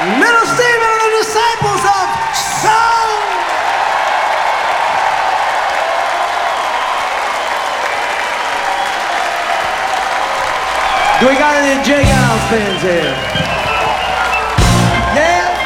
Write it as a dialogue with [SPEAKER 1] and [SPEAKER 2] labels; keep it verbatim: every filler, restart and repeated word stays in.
[SPEAKER 1] Little Steven and the Disciples of Soul. Do we got any J. Giles fans here?